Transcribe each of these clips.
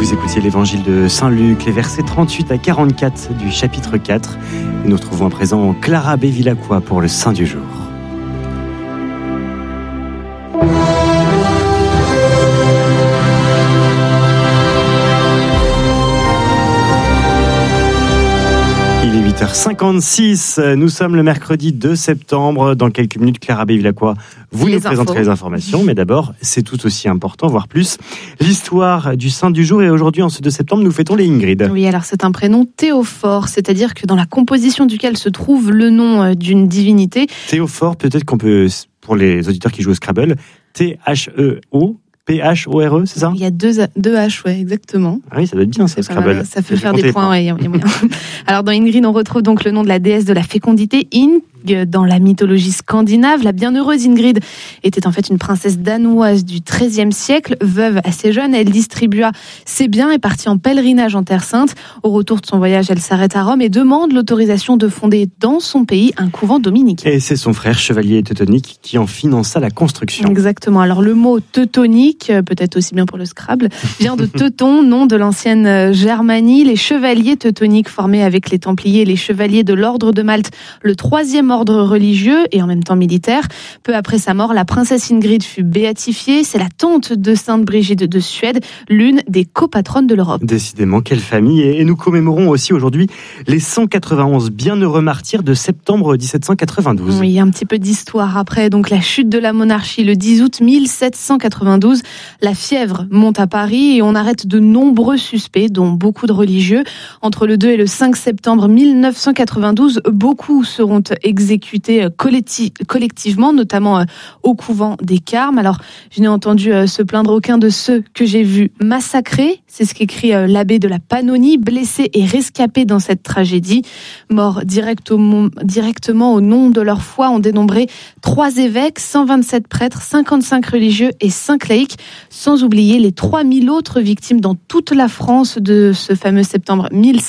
Vous écoutiez l'évangile de Saint-Luc, les versets 38 à 44 du chapitre 4. Et nous retrouvons à présent Clara Bevilacqua pour le Saint du jour. Il est 8h56, nous sommes le mercredi 2 septembre. Dans quelques minutes, Clara Bevilacqua, vous nous présenterez les informations. Mais d'abord, c'est tout aussi important, voire plus, l'histoire du Saint du jour. Et aujourd'hui, en ce 2 septembre, nous fêtons les Ingrid. Oui, alors c'est un prénom théophore, c'est-à-dire que dans la composition duquel se trouve le nom d'une divinité. Théophore, peut-être qu'on peut, pour les auditeurs qui jouent au Scrabble, T-H-E-O. P-H-O-R-E, c'est ça ? Il y a deux H, ouais, exactement. Ah oui, ça doit être bien, ça, Scrabble. Ça peut faire des points, ouais, il y a moyen. Alors, dans Ingrid, on retrouve donc le nom de la déesse de la fécondité, Ing. Dans la mythologie scandinave, la bienheureuse Ingrid était en fait une princesse danoise du XIIIe siècle. Veuve assez jeune, elle distribua ses biens et partit en pèlerinage en Terre Sainte. Au retour de son voyage, elle s'arrête à Rome et demande l'autorisation de fonder dans son pays un couvent dominicain. Et c'est son frère chevalier teutonique qui en finança la construction. Exactement. Alors le mot teutonique, peut-être aussi bien pour le Scrabble, vient de Teuton, nom de l'ancienne Germanie. Les chevaliers teutoniques formés avec les Templiers et les chevaliers de l'ordre de Malte, le 3e ordre religieux et en même temps militaire. Peu après sa mort, la princesse Ingrid fut béatifiée. C'est la tante de Sainte Brigitte de Suède, l'une des copatronnes de l'Europe. Décidément, quelle famille. Et nous commémorons aussi aujourd'hui les 191 bienheureux martyrs de septembre 1792. Oui, un petit peu d'histoire après. Donc la chute de la monarchie le 10 août 1792. La fièvre monte à Paris et on arrête de nombreux suspects, dont beaucoup de religieux. Entre le 2 et le 5 septembre 1992, beaucoup seront exécutés collectivement, notamment au couvent des Carmes. Alors, je n'ai entendu se plaindre aucun de ceux que j'ai vus massacrés. C'est ce qu'écrit l'abbé de la Pannonie, blessés et rescapés dans cette tragédie. Morts directement au nom de leur foi, on dénombrait 3 évêques, 127 prêtres, 55 religieux et 5 laïcs, sans oublier les 3000 autres victimes dans toute la France de ce fameux septembre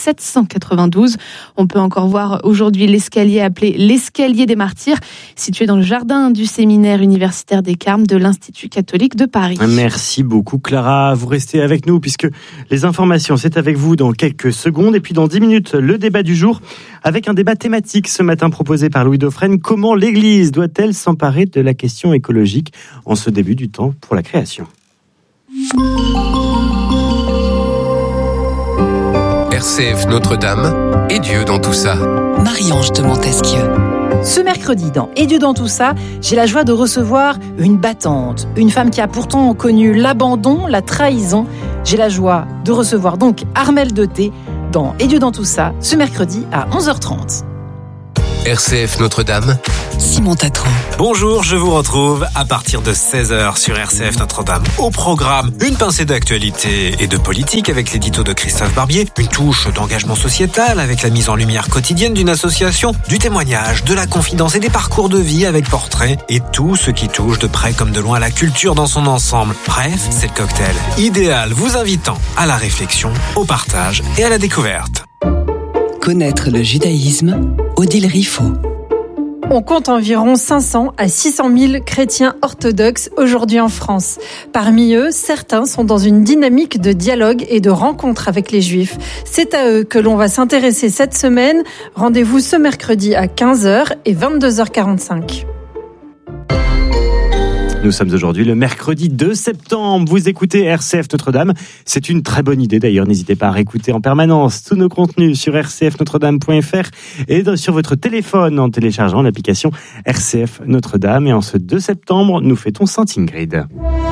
1792. On peut encore voir aujourd'hui l'escalier appelé l'escalier des martyrs, situé dans le jardin du séminaire universitaire des Carmes de l'Institut catholique de Paris. Merci beaucoup Clara, vous restez avec nous puisque les informations c'est avec vous dans quelques secondes et puis dans 10 minutes le débat du jour avec un débat thématique ce matin proposé par Louis Dauphren. Comment l'Église doit-elle s'emparer de la question écologique en ce début du temps pour la création ? RCF Notre-Dame et Dieu dans tout ça. Marie-Ange de Montesquieu. Ce mercredi, dans Et Dieu dans tout ça, j'ai la joie de recevoir une battante, une femme qui a pourtant connu l'abandon, la trahison. J'ai la joie de recevoir donc Armelle Deutet dans Et Dieu dans tout ça, ce mercredi à 11h30. RCF Notre-Dame, Simon Tatron. Bonjour, je vous retrouve à partir de 16h sur RCF Notre-Dame. Au programme, une pincée d'actualité et de politique avec l'édito de Christophe Barbier, une touche d'engagement sociétal avec la mise en lumière quotidienne d'une association, du témoignage, de la confidence et des parcours de vie avec portraits et tout ce qui touche de près comme de loin la culture dans son ensemble. Bref, c'est le cocktail idéal vous invitant à la réflexion, au partage et à la découverte. Connaître le judaïsme, Odile Riffaut. On compte environ 500 à 600 000 chrétiens orthodoxes aujourd'hui en France. Parmi eux, certains sont dans une dynamique de dialogue et de rencontre avec les Juifs. C'est à eux que l'on va s'intéresser cette semaine. Rendez-vous ce mercredi à 15h et 22h45. Nous sommes aujourd'hui le mercredi 2 septembre. Vous écoutez RCF Notre-Dame. C'est une très bonne idée d'ailleurs. N'hésitez pas à réécouter en permanence tous nos contenus sur rcfnotredame.fr et sur votre téléphone en téléchargeant l'application RCF Notre-Dame. Et en ce 2 septembre, nous fêtons Sainte Ingrid.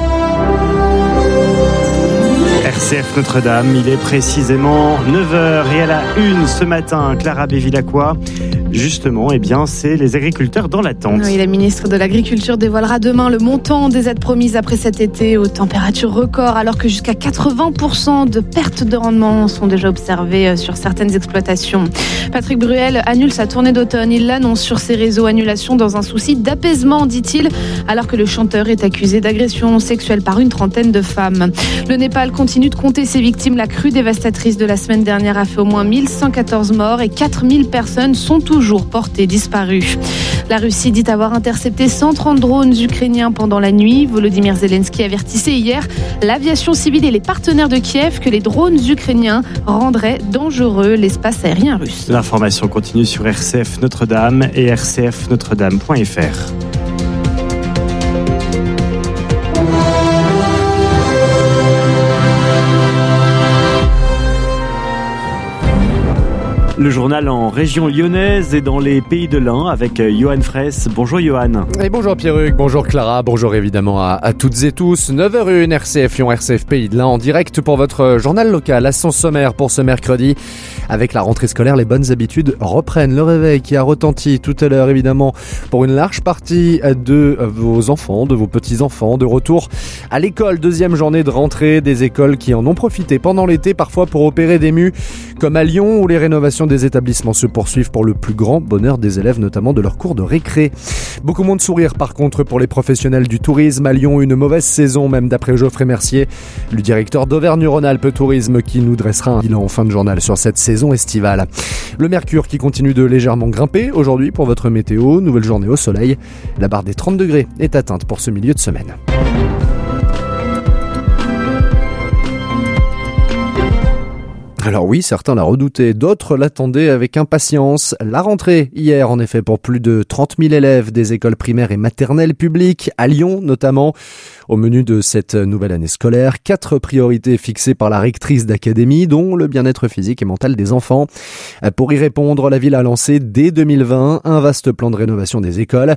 RCF Notre-Dame, il est précisément 9h et à la une ce matin, Clara Bevilacqua. Justement, eh bien, c'est les agriculteurs dans l'attente. Oui, la ministre de l'Agriculture dévoilera demain le montant des aides promises après cet été aux températures records, alors que jusqu'à 80% de pertes de rendement sont déjà observées sur certaines exploitations. Patrick Bruel annule sa tournée d'automne. Il l'annonce sur ses réseaux, annulation dans un souci d'apaisement, dit-il, alors que le chanteur est accusé d'agression sexuelle par une trentaine de femmes. Le Népal continue de compter ses victimes. La crue dévastatrice de la semaine dernière a fait au moins 1114 morts et 4000 personnes sont toujours portées disparues. La Russie dit avoir intercepté 130 drones ukrainiens pendant la nuit. Volodymyr Zelensky avertissait hier l'aviation civile et les partenaires de Kiev que les drones ukrainiens rendraient dangereux l'espace aérien russe. L'information continue sur RCF Notre-Dame et rcfnotredame.fr. Le journal en région lyonnaise et dans les pays de l'Ain avec Johan Fraisse. Bonjour Johan. Et bonjour Pierruc, bonjour Clara, bonjour évidemment à toutes et tous. 9h01 RCF Lyon, RCF Pays de l'Ain en direct pour votre journal local à son sommaire pour ce mercredi. Avec la rentrée scolaire, les bonnes habitudes reprennent. Le réveil qui a retenti tout à l'heure évidemment pour une large partie de vos enfants, de vos petits-enfants, de retour à l'école. Deuxième journée de rentrée, des écoles qui en ont profité pendant l'été parfois pour opérer des mues comme à Lyon où les rénovations des établissements se poursuivent pour le plus grand bonheur des élèves, notamment de leur cours de récré. Beaucoup moins de sourires par contre pour les professionnels du tourisme. À Lyon, une mauvaise saison même d'après Geoffrey Mercier, le directeur d'Auvergne-Rhône-Alpes Tourisme qui nous dressera un bilan en fin de journal sur cette saison estivale. Le mercure qui continue de légèrement grimper aujourd'hui pour votre météo. Nouvelle journée au soleil. La barre des 30 degrés est atteinte pour ce milieu de semaine. Alors oui, certains la redoutaient, d'autres l'attendaient avec impatience. La rentrée hier, en effet, pour plus de 30 000 élèves des écoles primaires et maternelles publiques, à Lyon notamment. Au menu de cette nouvelle année scolaire, 4 priorités fixées par la rectrice d'académie, dont le bien-être physique et mental des enfants. Pour y répondre, la ville a lancé dès 2020 un vaste plan de rénovation des écoles.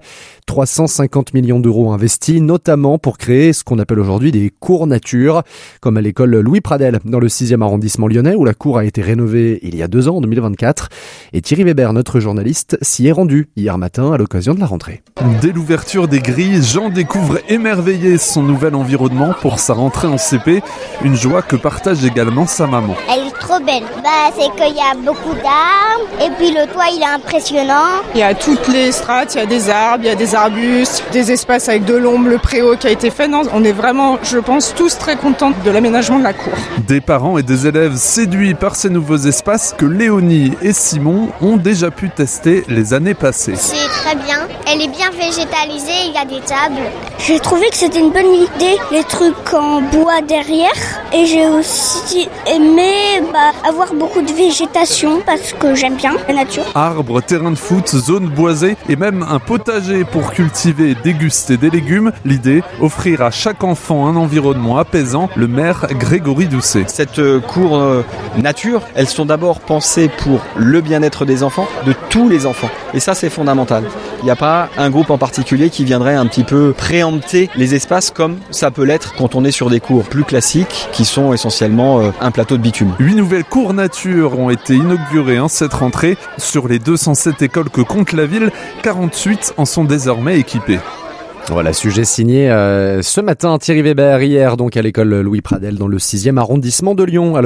350 millions d'euros investis, notamment pour créer ce qu'on appelle aujourd'hui des cours nature, comme à l'école Louis Pradel, dans le 6e arrondissement lyonnais, où la cour a été rénovée il y a 2 ans, en 2024. Et Thierry Weber, notre journaliste, s'y est rendu hier matin à l'occasion de la rentrée. Dès l'ouverture des grilles, Jean découvre émerveillé son nouvel environnement pour sa rentrée en CP. Une joie que partage également sa maman. Elle est trop belle. C'est qu'il y a beaucoup d'arbres et puis le toit il est impressionnant. Il y a toutes les strates, il y a des arbres, il y a des arbustes, des espaces avec de l'ombre, le préau qui a été fait. Non, on est vraiment, je pense, tous très contents de l'aménagement de la cour. Des parents et des élèves séduits par ces nouveaux espaces que Léonie et Simon ont déjà pu tester les années passées. C'est très bien. Elle est bien végétalisée, il y a des tables. J'ai trouvé que c'était une bonne idée, les trucs en bois derrière. Et j'ai aussi aimé avoir beaucoup de végétation parce que j'aime bien la nature. Arbres, terrain de foot, zones boisées et même un potager pour cultiver et déguster des légumes. L'idée, offrir à chaque enfant un environnement apaisant. Le maire Grégory Doucet. Cette cour nature, elles sont d'abord pensées pour le bien-être des enfants, de tous les enfants. Et ça, c'est fondamental. Il n'y a pas un groupe en particulier qui viendrait un petit peu préempter les espaces comme ça peut l'être quand on est sur des cours plus classiques qui sont essentiellement un plateau de bitume. 8 nouvelles cours nature ont été inaugurées cette rentrée. Sur les 207 écoles que compte la ville, 48 en sont désormais équipées. Voilà, sujet signé ce matin Thierry Weber, hier donc à l'école Louis Pradel dans le 6e arrondissement de Lyon.